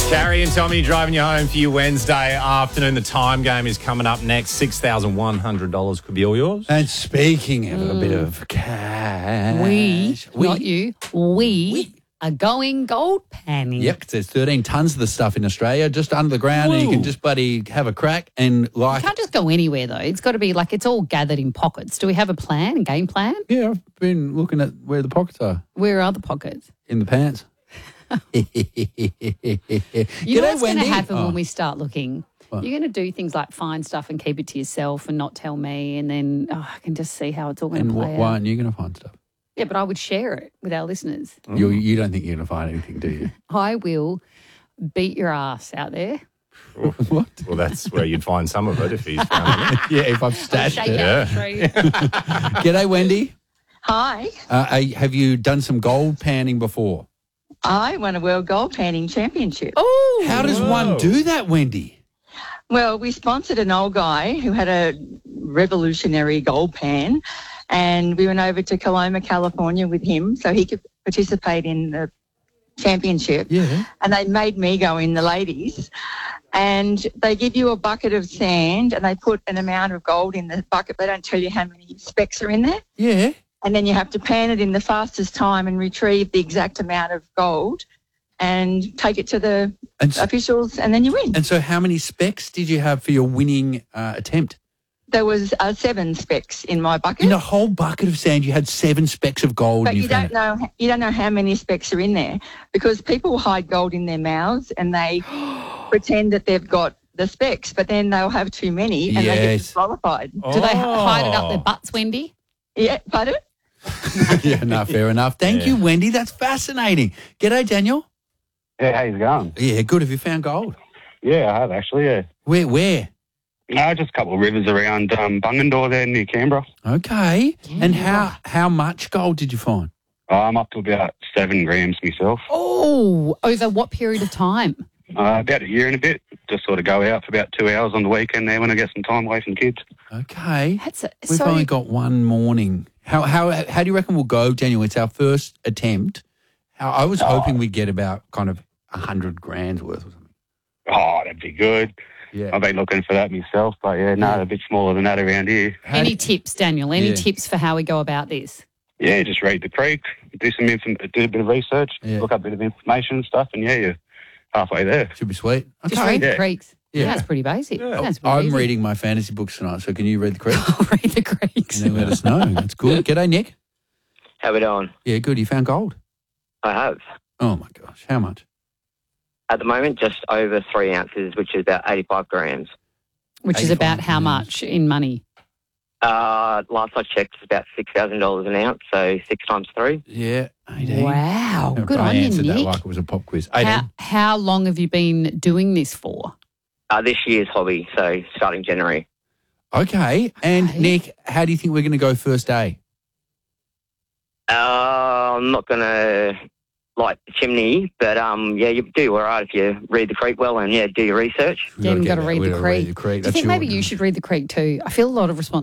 Carrie and Tommy driving you home for your Wednesday afternoon. The time game is coming up next. $6,100 could be all yours. And speaking of a bit of cash, not you, we are going gold panning. Yep, 'cause there's 13 tons of the stuff in Australia just under the ground, and you can just bloody have a crack and You can't just go anywhere though. It's got to be like it's all gathered in pockets. Do we have a plan, a game plan? Yeah, I've been looking at where the pockets are. Where are the pockets? In the pants. You know what's going to happen Oh. when we start looking? What? You're going to do things like find stuff and keep it to yourself and not tell me, and then I can just see how it's all going And to play why out. aren't you going to find stuff? Yeah, but I would share it with our listeners. You don't think you're going to find anything, do you? I will beat your ass out there. What? Well, that's where you'd find some of it if he's found it. Yeah, if I've stashed Shake it. out, show you. G'day, Wendy. Hi, Have you done some gold panning before? I won a World Gold Panning Championship. Oh, How does one do that, Wendy? Well, we sponsored an old guy who had a revolutionary gold pan, and we went over to Coloma, California with him so he could participate in the championship. Yeah. And they made me go in, the ladies, and they give you a bucket of sand and they put an amount of gold in the bucket. They don't tell you how many specks are in there. Yeah. And then you have to pan it in the fastest time and retrieve the exact amount of gold and take it to the And so, officials, and then you win. and so how many specs did you have for your winning attempt? There was 7 specks in my bucket, In a whole bucket of sand, you had 7 specks of gold. but and you found don't know how many specks are in there because people hide gold in their mouths and they pretend that they've got the specks, but then they'll have too many and they get Yes. disqualified. do they hide it up their butts, Wendy? Yeah, pardon? it. Yeah, no, fair enough. Thank you, Wendy. That's fascinating. G'day, Daniel. Yeah, how's it going? Yeah, good. Have you found gold? Yeah, I have actually, yeah. Where? Just a couple of rivers around Bungendore there near Canberra. Okay. And how much gold did you find? I'm up to about 7 grams myself. Oh, over what period of time? About a year and a bit. Just sort of go out for about 2 hours on the weekend there when I get some time away from kids. Okay. That's We've only got one morning. How do you reckon we'll go, Daniel? It's our first attempt. I was hoping we'd get about kind of 100 grand's worth or something. Oh, that'd be good. Yeah. I've been looking for that myself, but a bit smaller than that around here. Any tips, Daniel? Any Yeah. tips for how we go about this? Yeah, just read the creek, do a bit of research, Yeah. look up a bit of information and stuff, and you're halfway there. Should be sweet. Just read the Yeah. creeks. Yeah. That's pretty basic. That's pretty I'm easy. reading my fantasy books tonight, so can you read the creek? I'll read the creeks. And then let us know. That's good. G'day, Nick. How we doing? Yeah, good. You found gold? I have. Oh, my gosh. How much? At the moment, just over 3 ounces, which is about 85 grams. Which is 85 about how grams. much in money? Last I checked, it's about $6,000 an ounce, so 6 times 3. Yeah, 18. Wow. Good I on you, answered that Nick. like it was a pop quiz. 18. How long have you been doing this for? This year's hobby, so starting January. Okay. And, Okay. Nick, how do you think we're going to go first day? I'm not going to light the chimney, but you do all right if you read the creek well and, do your research. We've Yeah, you've got to get read that. the We've gotta creek. read the creek. Do you That's think maybe your- you should read the creek too? I feel a lot of responsibility